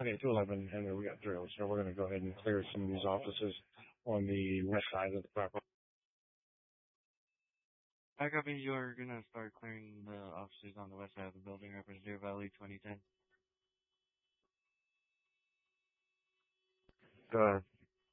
Okay, 211 Henry, we got drills, so we're going to go ahead and clear some of these offices on the west side of the property. I copy. You're gonna start clearing the offices on the west side of the building, Representative Valley 2010. Go ahead.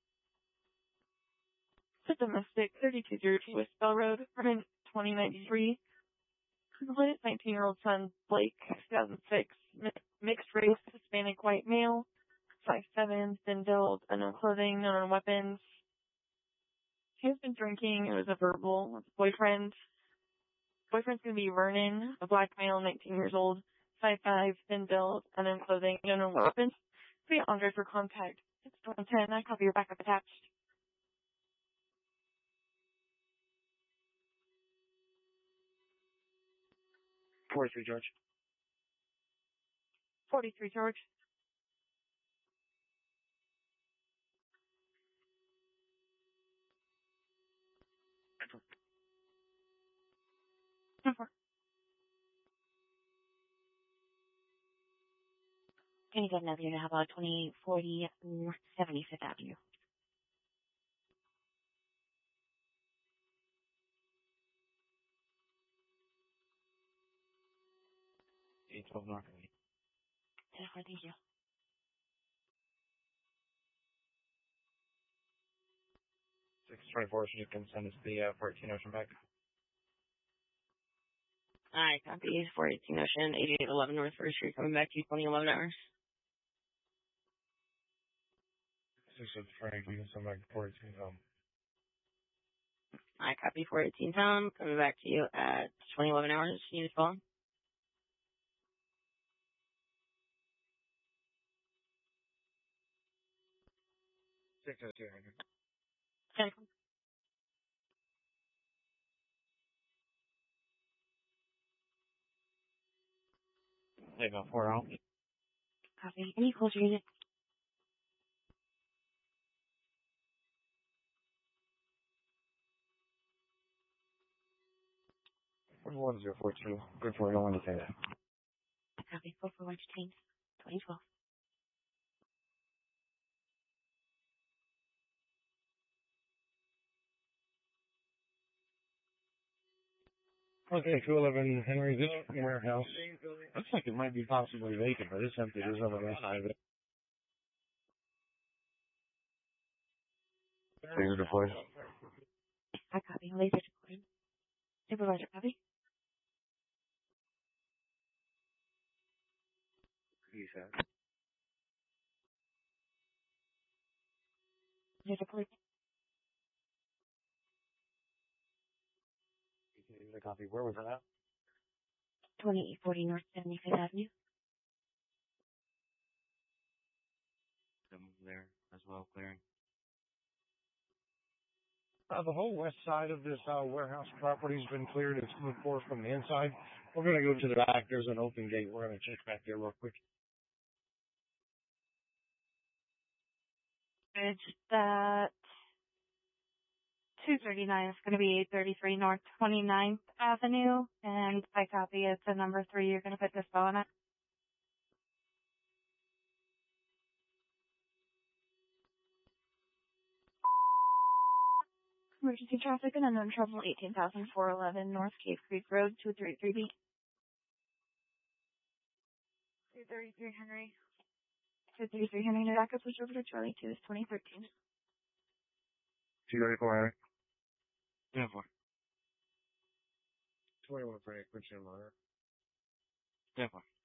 The domestic 3202 West Bell Road, apartment 2093. His 19-year-old son, Blake, 2006, mixed race, Hispanic white male, 5'7", thin build, unknown clothing, unknown weapons. He has been drinking. It was a verbal with his boyfriend. Boyfriend's going to be Vernon, a black male, 19 years old, 5'5", thin build, unknown clothing, unknown weapons. Be Andre for contact. 610. I copy your backup attached. 43, George. 43, George. Can you get an avenue? How about 2040 North 75th Avenue? 812 North. 10-4, thank you. 624, so you can send us the 14 Ocean back. Alright, copy. 418 Ocean, 8811 North 1st Street, coming back to you 2011 hours. 6 Frank, you can send back 14 home. I copy. 418 Tom, coming back to you at 2011 hours. Unit call. 602, Henry. 10. Hey, about 4 out. Copy. Any closer unit? Where's 1042? Good for it, I don't want to say that. Copy. 441 detained. 2012. Okay, 211 Henry Warehouse. Looks like it might be possibly vacant, but it's empty. There's no one inside of it. Laser deployed. I copy. Laser deployed. Supervisor, copy. He said. Laser deployed. The copy. Where was it at? 2840 North 75th Avenue. Them there as well, clearing. The whole west side of this warehouse property has been cleared. It's moved forward from the inside. We're going to go to the back. There's an open gate. We're going to check back there real quick. It's that 239 is going to be 833 North 29th Avenue, and I copy it's a number 3. You're going to put this on it. Emergency traffic and unknown trouble, 18,411 North Cave Creek Road, 233B. 233 Henry. 233 Henry, Nevada, push over to Charlie 2, 2013. 234 Henry. 10-4. 21 Frank, Richard Monitor. 10-4.